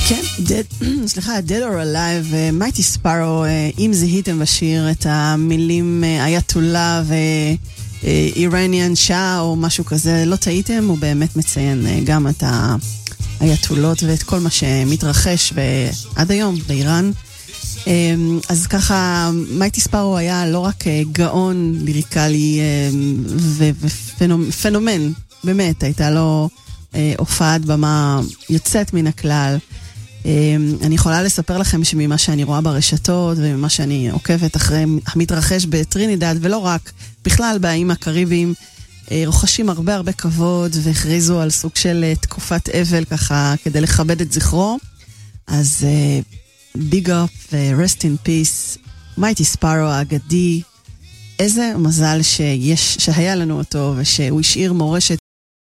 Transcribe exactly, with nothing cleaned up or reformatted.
כן, dead, סליחה, Dead or Alive, Mighty Sparrow, אם זיהיתם בשיר את המילים אייתולה ו-Iranian שעה או משהו כזה, לא טעיתם, הוא באמת מציין גם את האייתולות ואת כל מה שמתרחש עד היום באיראן. אז ככה, Mighty Sparrow היה לא רק גאון ליריקלי ופנומן, באמת, הייתה לו הופעת במה יוצאת מן הכלל. אני יכולה לספר לכם שממה שאני רואה ברשתות וממה שאני עוקבת אחרי המתרחש בטרינידד, ולא רק, בכלל באיים הקריביים, רוכשים הרבה הרבה כבוד והכריזו על סוג של תקופת אבל ככה כדי לכבד את זכרו. אז ביג אפ ו-rest in peace, Mighty Sparrow האגדי, איזה מזל שיש, שהיה לנו אותו ושהוא השאיר מורשת